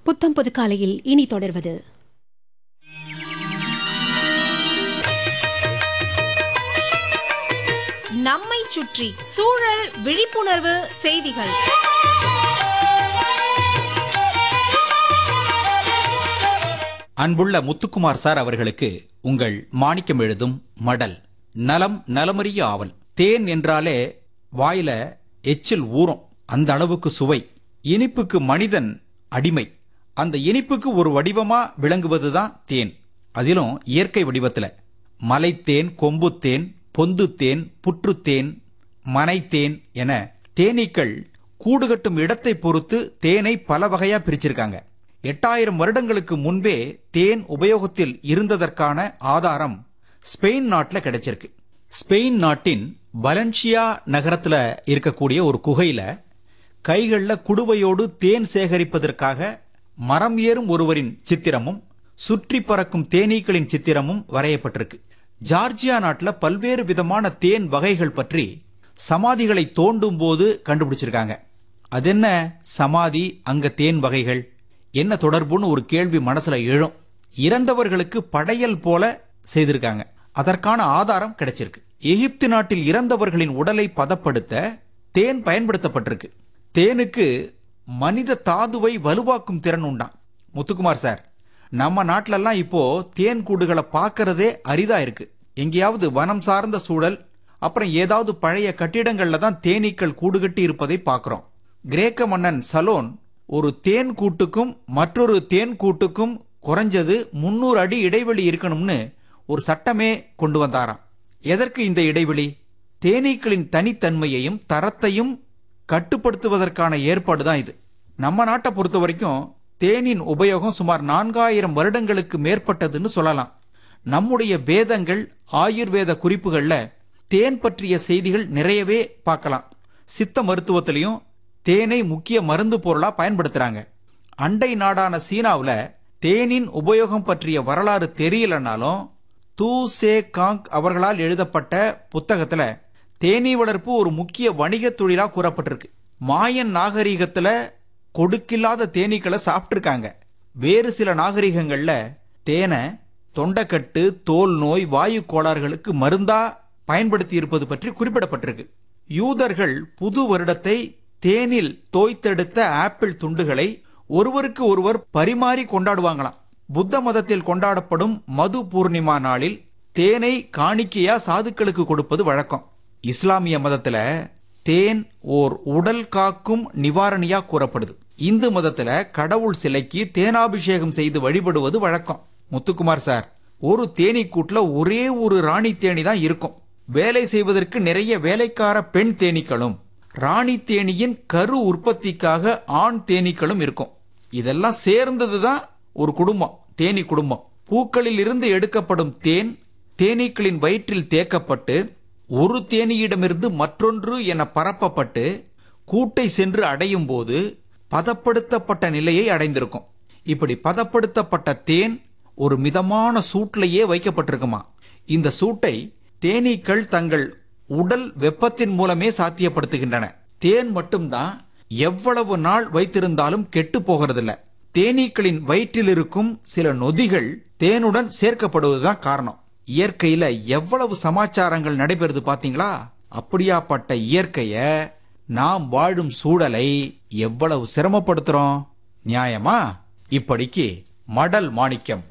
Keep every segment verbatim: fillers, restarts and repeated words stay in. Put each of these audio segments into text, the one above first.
புத்தம் புது காலையில் இனி தொடர்வது நம்மை சுற்றி சூழல் விழிப்புணர்வு செய்திகள். அன்புள்ள முத்துக்குமார் சார் அவர்களுக்கு உங்கள் மாணிக்கம் எழுதும் மடல். நலம் நலமறிய ஆவல். தேன் என்றாலே வாயில எச்சில் ஊறும், அந்த அளவுக்கு சுவை. இனிப்புக்கு மனிதன் அடிமை. அந்த இனிப்புக்கு ஒரு வடிவமா விளங்குவதுதான் தேன். அதிலும் இயற்கை வடிவத்துல மலைத்தேன், கொம்புத்தேன், பொந்துத்தேன், புற்றுத்தேன், மனைத்தேன் என தேனீக்கள் கூடுகட்டும் இடத்தை பொறுத்து தேனை பல வகையா பிரிச்சிருக்காங்க. எட்டாயிரம் வருடங்களுக்கு முன்பே தேன் உபயோகத்தில் இருந்ததற்கான ஆதாரம் ஸ்பெயின் நாட்டில் கிடைச்சிருக்கு. ஸ்பெயின் நாட்டின் வலன்சியா நகரத்துல இருக்கக்கூடிய ஒரு குகையில கைகள்ல குடுவையோடு தேன் சேகரிப்பதற்காக மரம் ஏறும் ஒருவரின் சித்திரமும் சுற்றி பறக்கும் தேனீக்களின் சித்திரமும் வரையப்பட்டிருக்கு. ஜார்ஜியா நாட்டில் பல்வேறு விதமான தேன் வகைகள் பற்றி சமாதிகளை தோண்டும் போது கண்டுபிடிச்சிருக்காங்க. அது என்ன சமாதி, அங்க தேன் வகைகள் என்ன தொடர்புன்னு ஒரு கேள்வி மனசுல எழும். இறந்தவர்களுக்கு படையல் போல செய்திருக்காங்க. அதற்கான ஆதாரம் கிடைச்சிருக்கு. எகிப்து நாட்டில் இறந்தவர்களின் உடலை பதப்படுத்த தேன் பயன்படுத்தப்பட்டிருக்கு. தேனுக்கு மனித தாதுவை வலுவாக்கும் திறன் உண்டா. முத்துக்குமார் சார், நம்ம நாட்டிலெல்லாம் இப்போ தேன் கூடுகளை பார்க்கறதே அரிதா இருக்கு. எங்கேயாவது வனம் சார்ந்த சூழல், அப்புறம் ஏதாவது பழைய கட்டிடங்கள்ல தான் தேனீக்கள் கூடுகட்டி இருப்பதை பார்க்கிறோம். கிரேக்க மன்னன் சலோன் ஒரு தேன் கூட்டுக்கும் மற்றொரு தேன் கூட்டுக்கும் குறைஞ்சது முன்னூறு அடி இடைவெளி இருக்கணும்னு ஒரு சட்டமே கொண்டு வந்தாராம். எதற்கு இந்த இடைவெளி? தேனீக்களின் தனித்தன்மையையும் தரத்தையும் கட்டுப்படுத்துவதற்கான ஏற்பாடு தான் இது. நம்ம நாட்டை பொறுத்த வரைக்கும் தேனின் உபயோகம் சுமார் நான்காயிரம் வருடங்களுக்கு மேற்பட்டதுன்னு சொல்லலாம். நம்முடைய வேதங்கள், ஆயுர்வேத குறிப்புகள்ல தேன் பற்றிய செய்திகள் நிறையவே பார்க்கலாம். சித்த மருத்துவத்திலையும் தேனை முக்கிய மருந்து பொருளா பயன்படுத்துறாங்க. அண்டை நாடான சீனாவில் தேனின் உபயோகம் பற்றிய வரலாறு தெரியலனாலும் தூ சே காங் அவர்களால் எழுதப்பட்ட புத்தகத்துல தேனீ வளர்ப்பு ஒரு முக்கிய வணிக தொழிலா கூறப்பட்டிருக்கு. மாயன் நாகரீகத்துல கொடுக்கில்லாத தேனீக்களை சாப்பிட்டிருக்காங்க. வேறு சில நாகரிகங்கள்ல தேனை தொண்டைக்கட்டு, தோல் நோய், வாயு கோளாறுகளுக்கு மருந்தா பயன்படுத்தி இருப்பது பற்றி குறிப்பிடப்பட்டிருக்கு. யூதர்கள் புது வருடத்தை தேனில் தோய்த்தெடுத்த ஆப்பிள் துண்டுகளை ஒருவருக்கு ஒருவர் பரிமாறி கொண்டாடுவாங்களாம். புத்த மதத்தில் கொண்டாடப்படும் மது பூர்ணிமா நாளில் தேனை காணிக்கையா சாதுக்களுக்கு கொடுப்பது வழக்கம். இஸ்லாமிய மதத்துல தேன் ஓர் உடல் காக்கும் நிவாரணியா கூறப்படுது. இந்து மதத்துல கடவுள் சிலைக்கு தேனாபிஷேகம் செய்து வழிபடுவது வழக்கம். முத்துக்குமார் சார், ஒரு தேனீ கூட்டுல ஒரே ஒரு ராணி தேனி தான் இருக்கும். வேலை செய்வதற்கு நிறைய வேலைக்கார பெண் தேனீக்களும் ராணி தேனியின் கரு உற்பத்திக்காக ஆண் தேனீக்களும் இருக்கும். இதெல்லாம் சேர்ந்ததுதான் ஒரு குடும்பம், தேனீ குடும்பம். பூக்களில் இருந்து எடுக்கப்படும் தேன் தேனீக்களின் வயிற்றில் தேக்கப்பட்டு ஒரு தேனீயிடமிருந்து மற்றொன்று என பரப்பப்பட்டு கூட்டை சென்று அடையும் போது பதப்படுத்தப்பட்ட நிலையை அடைந்திருக்கும். இப்படி பதப்படுத்தப்பட்ட தேன் ஒரு மிதமான சூட்டிலேயே வைக்கப்பட்டிருக்குமா. இந்த சூட்டை தேனீக்கள் தங்கள் உடல் வெப்பத்தின் மூலமே சாத்தியப்படுத்துகின்றன. தேன் மட்டும்தான் எவ்வளவு நாள் வைத்திருந்தாலும் கெட்டு போகிறதில்ல. தேனீக்களின் வயிற்றில் இருக்கும் சில நொதிகள் தேனுடன் சேர்க்கப்படுவதுதான் காரணம். இயற்கையில எவ்வளவு சமாச்சாரங்கள் நடைபெறுது பாத்தீங்களா? அப்படியாப்பட்ட இயற்கைய நாம் வாழும் சூழலை எவ்வளவு சிரமப்படுத்துறோம். நியாயமா? இப்படிக்கு மடல் மாணிக்கம்.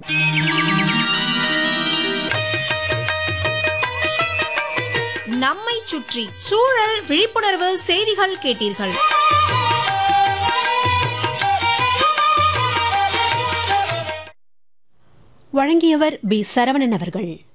நம்மை சுற்றி சூழல் விழிப்புணர்வு செய்திகள் கேட்டீர்கள். வழங்கியவர் பி சரவணன் அவர்கள்.